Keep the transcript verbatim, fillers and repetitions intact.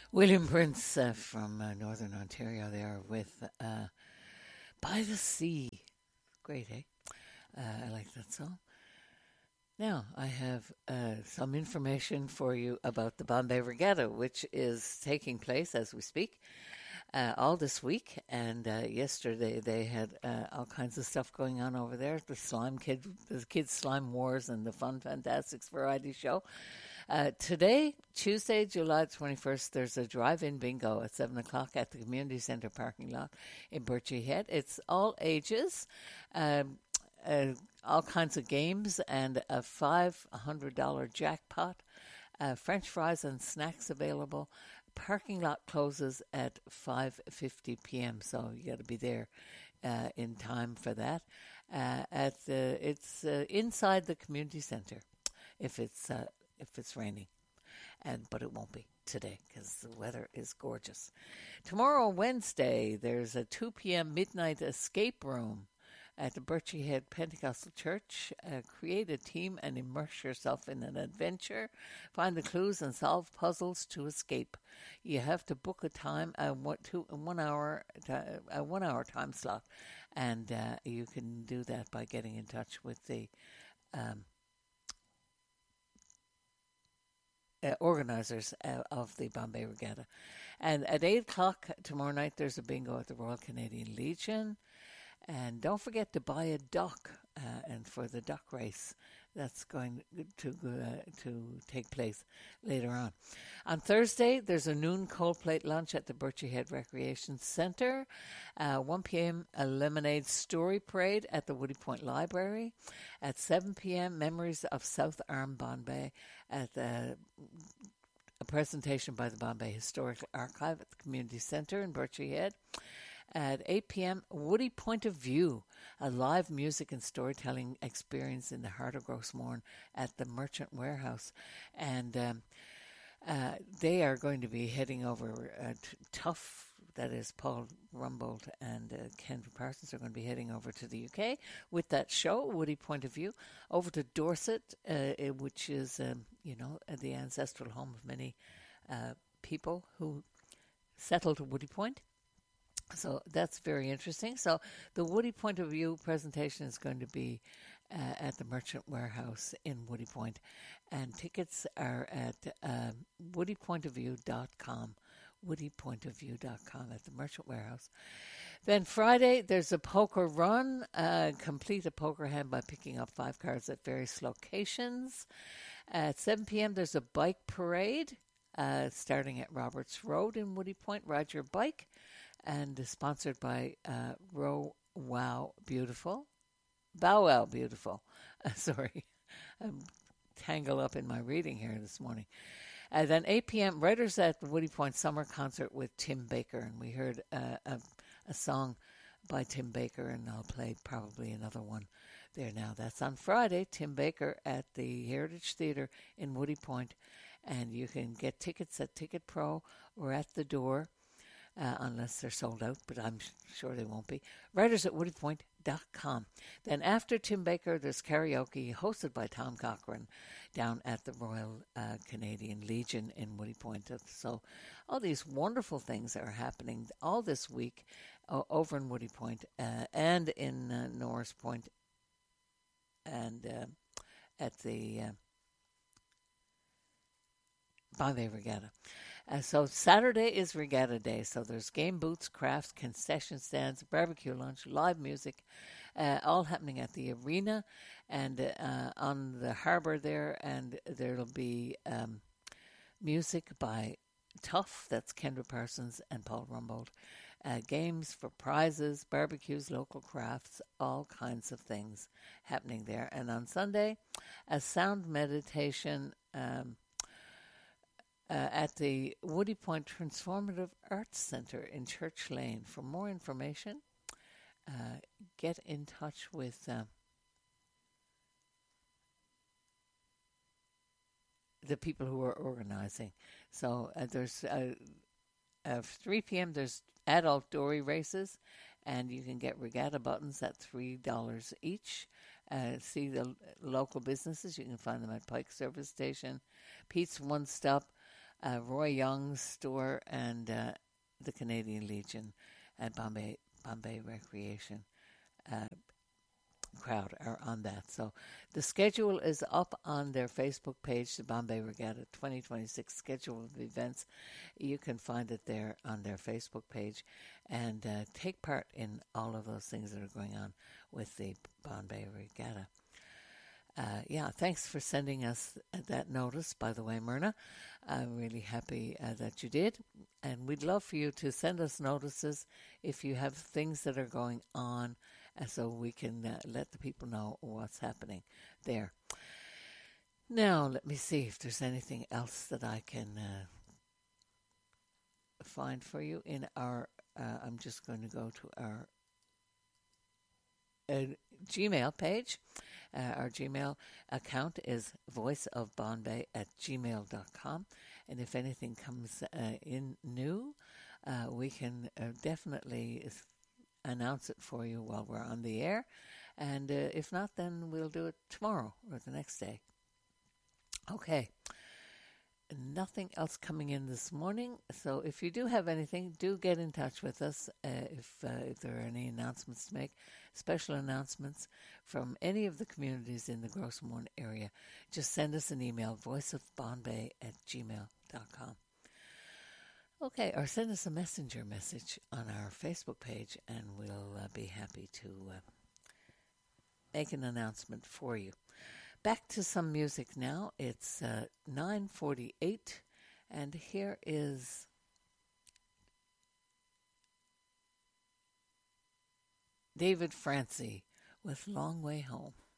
William Prince uh, from uh, Northern Ontario there with uh, By the Sea. Great, eh? Uh, I like that song. Now, I have uh, some information for you about the Bombay Regatta, which is taking place as we speak uh, all this week. And uh, yesterday they had uh, all kinds of stuff going on over there. The Slime Kid, the Kids Slime Wars, and the Fun Fantastics variety show. Uh, today, Tuesday, July twenty-first, there's a drive-in bingo at seven o'clock at the community centre parking lot in Birchie Head. It's all ages, um, uh, all kinds of games, and a five hundred dollars jackpot, uh, French fries and snacks available. Parking lot closes at five fifty p.m., so you got to be there uh, in time for that. Uh, at the, it's uh, inside the community centre if it's uh, if it's raining, and but it won't be today because the weather is gorgeous. Tomorrow, Wednesday, there's a two p.m. midnight escape room at the Birchie Head Pentecostal Church. Uh, create a team and immerse yourself in an adventure. Find the clues and solve puzzles to escape. You have to book a time, a one, two, a one hour, a one hour time slot, and uh, you can do that by getting in touch with the um, Uh, organisers uh, of the Bombay Regatta. And at eight o'clock tomorrow night, there's a bingo at the Royal Canadian Legion. And don't forget to buy a duck uh, and for the duck race that's going to uh, to take place later on. On Thursday, there's a noon cold plate lunch at the Birchie Head Recreation Centre. Uh, one p.m. a lemonade story parade at the Woody Point Library. At seven p.m. Memories of South Arm Bombay at the, a presentation by the Bombay Historical Archive at the Community Centre in Birchie Head. At eight p.m., Woody Point of View, a live music and storytelling experience in the heart of Grossmorn at the Merchant Warehouse. And um, uh, they are going to be heading over uh, to Tough, that is Paul Rumbold and uh, Ken Parsons are going to be heading over to the U K with that show, Woody Point of View, over to Dorset, uh, which is, um, you know, the ancestral home of many uh, people who settled Woody Point. So that's very interesting. So the Woody Point of View presentation is going to be uh, at the Merchant Warehouse in Woody Point, and tickets are at um, woody point of view dot com, woody point of view dot com at the Merchant Warehouse. Then Friday, there's a poker run. Uh, complete a poker hand by picking up five cards at various locations. At seven p.m., there's a bike parade uh, starting at Roberts Road in Woody Point. Ride your bike. And sponsored by uh, Row Wow Beautiful. Bow Wow Beautiful. Uh, sorry, I'm tangled up in my reading here this morning. And then eight p.m., Writers at the Woody Point Summer Concert with Tim Baker. And we heard uh, a, a song by Tim Baker, and I'll play probably another one there now. That's on Friday, Tim Baker at the Heritage Theatre in Woody Point. And you can get tickets at Ticket Pro or at the door. Uh, unless they're sold out, but I'm sure they won't be. Writers at woody point dot com. Then after Tim Baker, there's karaoke hosted by Tom Cochran down at the Royal uh, Canadian Legion in Woody Point. So all these wonderful things are happening all this week uh, over in Woody Point uh, and in uh, Norris Point and uh, at the uh, Bombay Regatta. Uh, so Saturday is Regatta Day. So there's game booths, crafts, concession stands, barbecue lunch, live music, uh, all happening at the arena and uh, on the harbour there. And there'll be um, music by Tough, that's Kendra Parsons and Paul Rumbold. Uh, games for prizes, barbecues, local crafts, all kinds of things happening there. And on Sunday, a sound meditation um Uh, at the Woody Point Transformative Arts Centre in Church Lane. For more information, uh, get in touch with uh, the people who are organizing. So uh, there's uh, uh, three p.m. there's adult dory races, and you can get regatta buttons at three dollars each. Uh, see the local businesses. You can find them at Pike Service Station, Pete's One Stop, uh, Roy Young's store and uh, the Canadian Legion and Bombay Bombay Recreation uh, crowd are on that. So the schedule is up on their Facebook page, the Bombay Regatta twenty twenty-six schedule of events. You can find it there on their Facebook page and uh, take part in all of those things that are going on with the Bombay Regatta. Uh, yeah, thanks for sending us that notice, by the way, Myrna. I'm really happy uh, that you did. And we'd love for you to send us notices if you have things that are going on uh, so we can uh, let the people know what's happening there. Now, let me see if there's anything else that I can uh, find for you in our, uh, I'm just going to go to our uh, Gmail page. Uh, our Gmail account is voiceofbombay at gmail dot com. And if anything comes uh, in new, uh, we can uh, definitely announce it for you while we're on the air. And uh, if not, then we'll do it tomorrow or the next day. Okay. Nothing else coming in this morning. So if you do have anything, do get in touch with us uh, if, uh, if there are any announcements to make, special announcements from any of the communities in the Gros Morne area. Just send us an email, voiceofbombay at gmail dot com. Okay, or send us a messenger message on our Facebook page, and we'll uh, be happy to uh, make an announcement for you. Back to some music now. It's uh, nine forty-eight, and here is David Francie with Long Way Home.